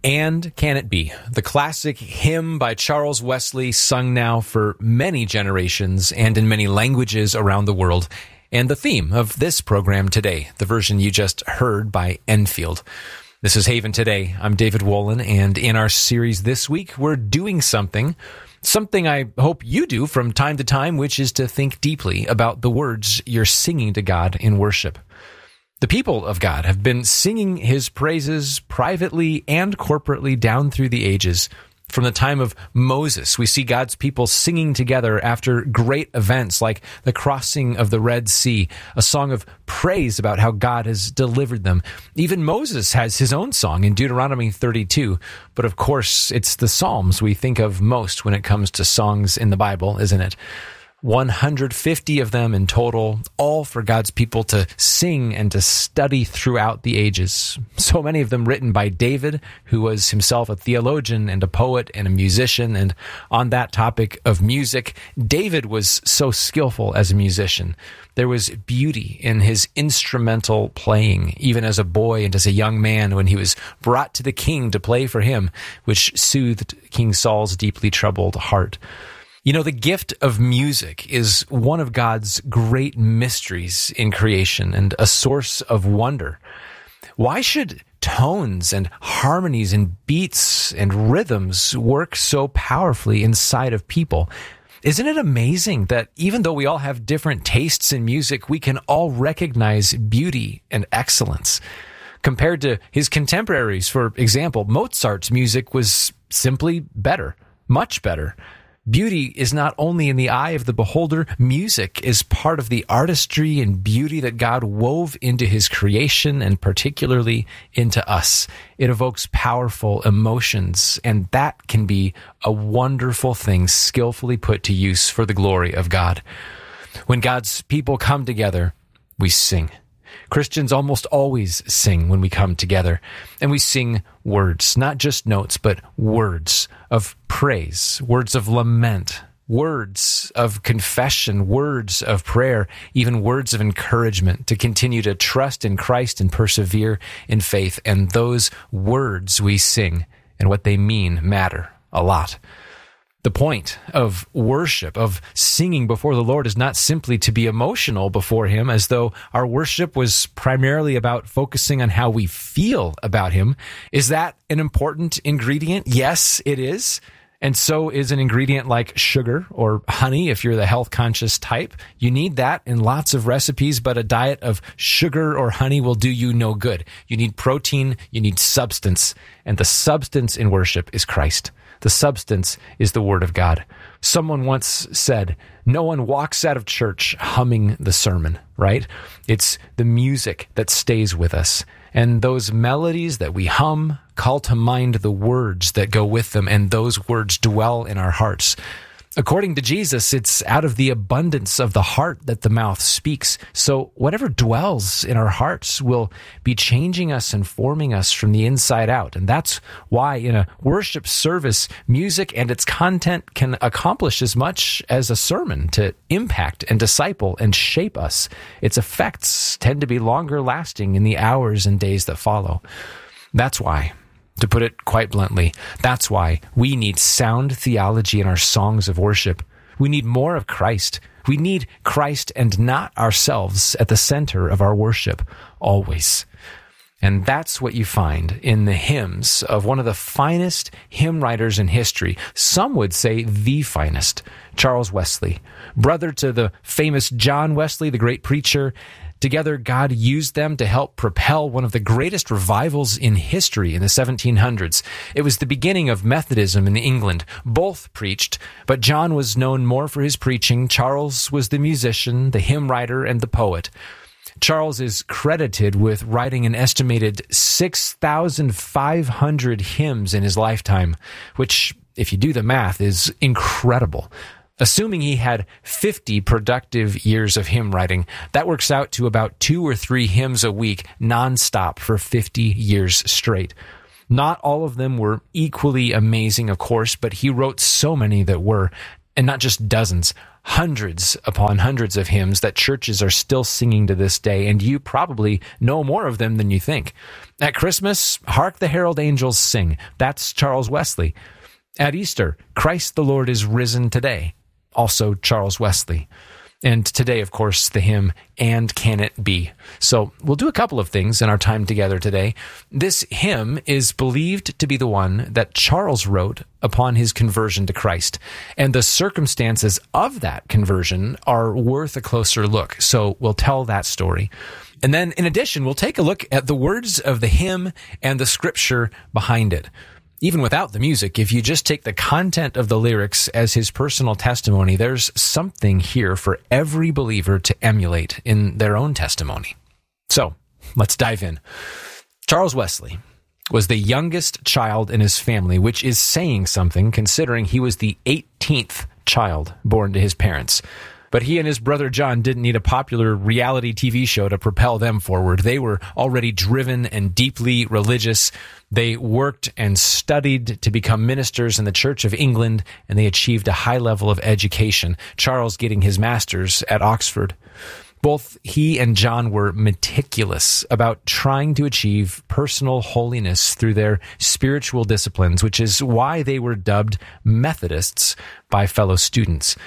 And Can It Be, the classic hymn by Charles Wesley, sung now for many generations and in many languages around the world, and the theme of this program today, the version you just heard by Enfield. This is Haven Today. I'm David Wolin, and in our series this week, we're doing something I hope you do from time to time, which is to think deeply about the words you're singing to God in worship. The people of God have been singing His praises privately and corporately down through the ages. From the time of Moses, we see God's people singing together after great events like the crossing of the Red Sea, a song of praise about how God has delivered them. Even Moses has his own song in Deuteronomy 32, but of course, it's the Psalms we think of most when it comes to songs in the Bible, isn't it? 150 of them in total, all for God's people to sing and to study throughout the ages. So many of them written by David, who was himself a theologian and a poet and a musician. And on that topic of music, David was so skillful as a musician. There was beauty in his instrumental playing, even as a boy and as a young man when he was brought to the king to play for him, which soothed King Saul's deeply troubled heart. You know, the gift of music is one of God's great mysteries in creation and a source of wonder. Why should tones and harmonies and beats and rhythms work so powerfully inside of people? Isn't it amazing that even though we all have different tastes in music, we can all recognize beauty and excellence? Compared to his contemporaries, for example, Mozart's music was simply better, much better. Beauty is not only in the eye of the beholder, music is part of the artistry and beauty that God wove into his creation and particularly into us. It evokes powerful emotions, and that can be a wonderful thing skillfully put to use for the glory of God. When God's people come together, we sing. Christians almost always sing when we come together, and we sing words, not just notes, but words of praise, words of lament, words of confession, words of prayer, even words of encouragement to continue to trust in Christ and persevere in faith. And those words we sing and what they mean matter a lot. The point of worship, of singing before the Lord, is not simply to be emotional before Him, as though our worship was primarily about focusing on how we feel about Him. Is that an important ingredient? Yes, it is. And so is an ingredient like sugar or honey if you're the health-conscious type. You need that in lots of recipes, but a diet of sugar or honey will do you no good. You need protein, you need substance, and the substance in worship is Christ. The substance is the Word of God. Someone once said, no one walks out of church humming the sermon, right? It's the music that stays with us. And those melodies that we hum call to mind the words that go with them, and those words dwell in our hearts. According to Jesus, it's out of the abundance of the heart that the mouth speaks. So whatever dwells in our hearts will be changing us and forming us from the inside out. And that's why in a worship service, music and its content can accomplish as much as a sermon to impact and disciple and shape us. Its effects tend to be longer lasting in the hours and days that follow. That's why, to put it quite bluntly, that's why we need sound theology in our songs of worship. We need more of Christ. We need Christ and not ourselves at the center of our worship, always. And that's what you find in the hymns of one of the finest hymn writers in history. Some would say the finest, Charles Wesley. Brother to the famous John Wesley, the great preacher. Together, God used them to help propel one of the greatest revivals in history in the 1700s. It was the beginning of Methodism in England. Both preached, but John was known more for his preaching. Charles was the musician, the hymn writer, and the poet. Charles is credited with writing an estimated 6,500 hymns in his lifetime, which, if you do the math, is incredible. Assuming he had 50 productive years of hymn writing, that works out to about 2 or 3 hymns a week, nonstop for 50 years straight. Not all of them were equally amazing, of course, but he wrote so many that were, and not just dozens, hundreds upon hundreds of hymns that churches are still singing to this day, and you probably know more of them than you think. At Christmas, Hark the Herald Angels Sing. That's Charles Wesley. At Easter, Christ the Lord is risen today. Also Charles Wesley. And today, of course, the hymn, And Can It Be? So we'll do a couple of things in our time together today. This hymn is believed to be the one that Charles wrote upon his conversion to Christ. And the circumstances of that conversion are worth a closer look. So we'll tell that story. And then, in addition, we'll take a look at the words of the hymn and the scripture behind it. Even without the music, if you just take the content of the lyrics as his personal testimony, there's something here for every believer to emulate in their own testimony. So, let's dive in. Charles Wesley was the youngest child in his family, which is saying something considering he was the 18th child born to his parents. But he and his brother John didn't need a popular reality TV show to propel them forward. They were already driven and deeply religious. They worked and studied to become ministers in the Church of England, and they achieved a high level of education, Charles getting his master's at Oxford. Both he and John were meticulous about trying to achieve personal holiness through their spiritual disciplines, which is why they were dubbed Methodists by fellow students.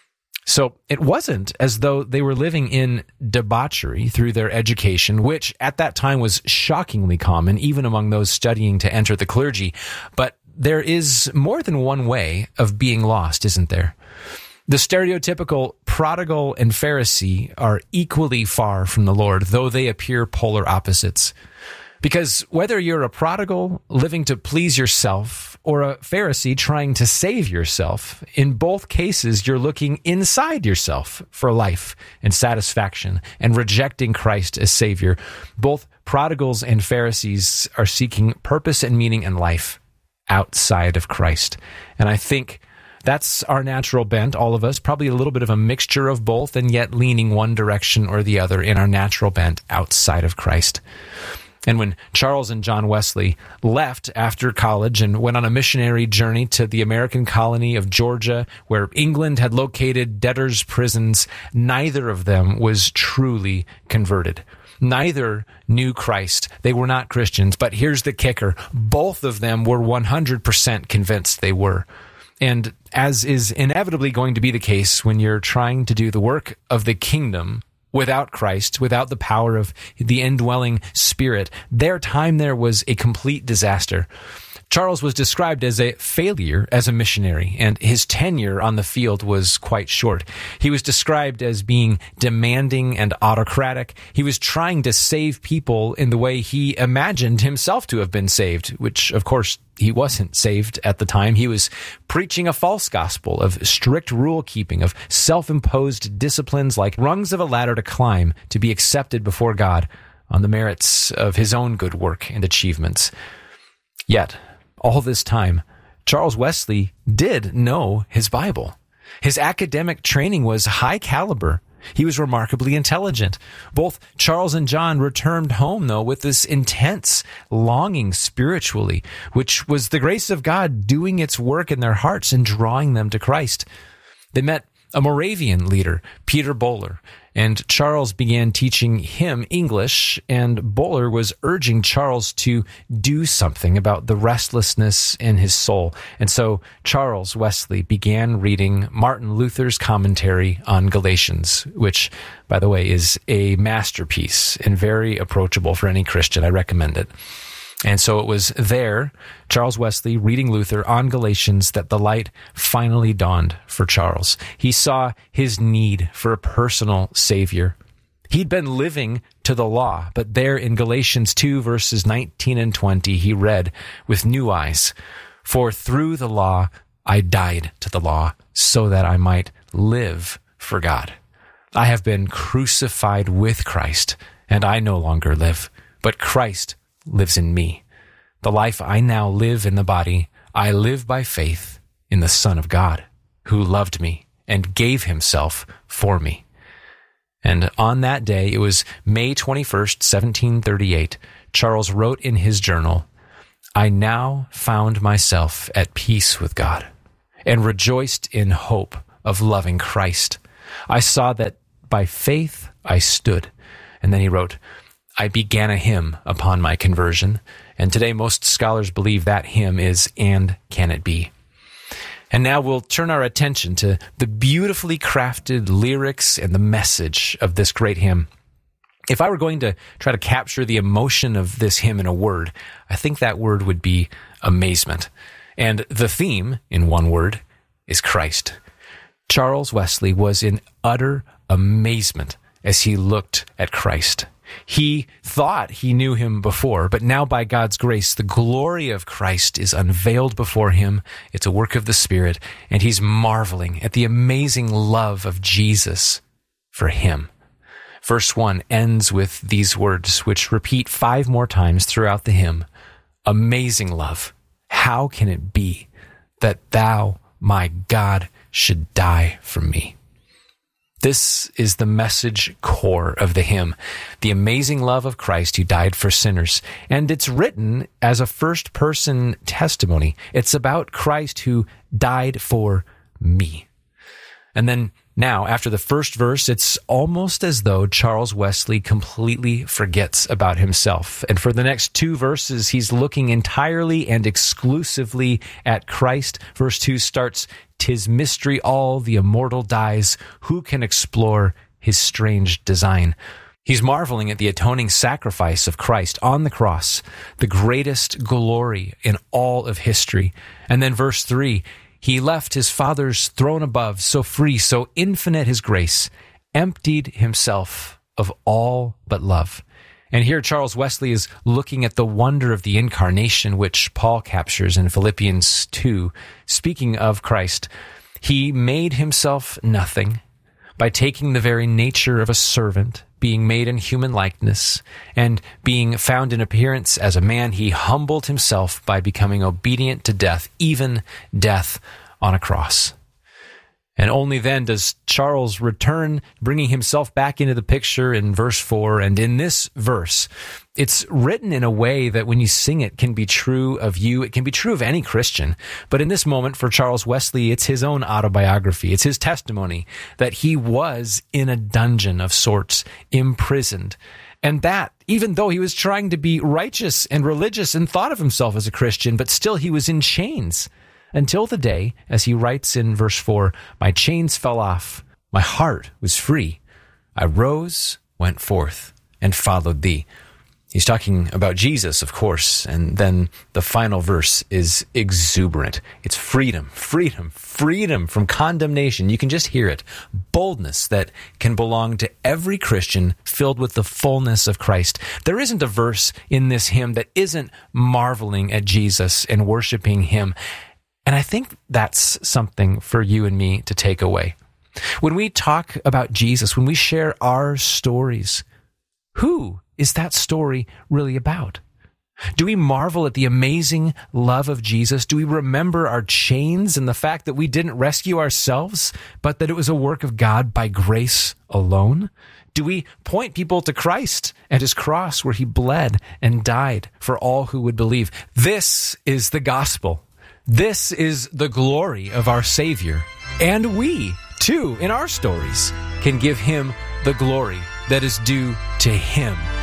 So it wasn't as though they were living in debauchery through their education, which at that time was shockingly common, even among those studying to enter the clergy. But there is more than one way of being lost, isn't there? The stereotypical prodigal and Pharisee are equally far from the Lord, though they appear polar opposites. Because whether you're a prodigal living to please yourself or a Pharisee trying to save yourself, in both cases you're looking inside yourself for life and satisfaction and rejecting Christ as Savior. Both prodigals and Pharisees are seeking purpose and meaning in life outside of Christ. And I think that's our natural bent, all of us, probably a little bit of a mixture of both, and yet leaning one direction or the other in our natural bent outside of Christ. And when Charles and John Wesley left after college and went on a missionary journey to the American colony of Georgia, where England had located debtors' prisons, neither of them was truly converted. Neither knew Christ. They were not Christians. But here's the kicker. Both of them were 100% convinced they were. And as is inevitably going to be the case when you're trying to do the work of the kingdom without Christ, without the power of the indwelling Spirit, their time there was a complete disaster. Charles was described as a failure as a missionary, and his tenure on the field was quite short. He was described as being demanding and autocratic. He was trying to save people in the way he imagined himself to have been saved, which, of course, he wasn't saved at the time. He was preaching a false gospel of strict rule keeping, of self-imposed disciplines like rungs of a ladder to climb to be accepted before God on the merits of his own good work and achievements. Yet, all this time, Charles Wesley did know his Bible. His academic training was high caliber. He was remarkably intelligent. Both Charles and John returned home, though, with this intense longing spiritually, which was the grace of God doing its work in their hearts and drawing them to Christ. They met a Moravian leader, Peter Böhler, and Charles began teaching him English, and Böhler was urging Charles to do something about the restlessness in his soul. And so Charles Wesley began reading Martin Luther's commentary on Galatians, which, by the way, is a masterpiece and very approachable for any Christian. I recommend it. And so it was there, Charles Wesley reading Luther on Galatians, that the light finally dawned for Charles. He saw his need for a personal Savior. He'd been living to the law, but there in Galatians 2, verses 19 and 20, he read with new eyes, "For through the law I died to the law, so that I might live for God. I have been crucified with Christ, and I no longer live, but Christ lives in me. The life I now live in the body, I live by faith in the Son of God, who loved me and gave himself for me." And on that day, it was May 21st, 1738, Charles wrote in his journal, "I now found myself at peace with God and rejoiced in hope of loving Christ. I saw that by faith I stood. And then he wrote, I began a hymn upon my conversion. And today most scholars believe that hymn is And Can It Be? And now we'll turn our attention to the beautifully crafted lyrics and the message of this great hymn. If I were going to try to capture the emotion of this hymn in a word, I think that word would be amazement. And the theme, in one word, is Christ. Charles Wesley was in utter amazement as he looked at Christ. He thought he knew him before, but now by God's grace, the glory of Christ is unveiled before him. It's a work of the Spirit, and he's marveling at the amazing love of Jesus for him. Verse 1 ends with these words, which repeat 5 more times throughout the hymn. Amazing love, how can it be that thou, my God, should die for me? This is the message core of the hymn, the amazing love of Christ who died for sinners. And it's written as a first-person testimony. It's about Christ who died for me. And then now, after the first verse, it's almost as though Charles Wesley completely forgets about himself. And for the next 2 verses, he's looking entirely and exclusively at Christ. Verse 2 starts, "'Tis mystery all, the immortal dies. Who can explore his strange design?" He's marveling at the atoning sacrifice of Christ on the cross, the greatest glory in all of history. And then verse 3, "He left his Father's throne above, so free, so infinite his grace, emptied himself of all but love." And here Charles Wesley is looking at the wonder of the incarnation, which Paul captures in Philippians 2, speaking of Christ. He made himself nothing by taking the very nature of a servant, being made in human likeness, and being found in appearance as a man, he humbled himself by becoming obedient to death, even death on a cross. And only then does Charles return, bringing himself back into the picture in verse 4. And in this verse, it's written in a way that when you sing it can be true of you. It can be true of any Christian. But in this moment for Charles Wesley, it's his own autobiography. It's his testimony that he was in a dungeon of sorts, imprisoned. And that, even though he was trying to be righteous and religious and thought of himself as a Christian, but still he was in chains. Until the day, as he writes in verse 4, "My chains fell off, my heart was free. I rose, went forth, and followed thee." He's talking about Jesus, of course, and then the final verse is exuberant. It's freedom, freedom, freedom from condemnation. You can just hear it. Boldness that can belong to every Christian filled with the fullness of Christ. There isn't a verse in this hymn that isn't marveling at Jesus and worshiping him. And I think that's something for you and me to take away. When we talk about Jesus, when we share our stories, who is that story really about? Do we marvel at the amazing love of Jesus? Do we remember our chains and the fact that we didn't rescue ourselves, but that it was a work of God by grace alone? Do we point people to Christ and his cross where he bled and died for all who would believe? This is the gospel. This is the glory of our Savior. And we, too, in our stories, can give him the glory that is due to him.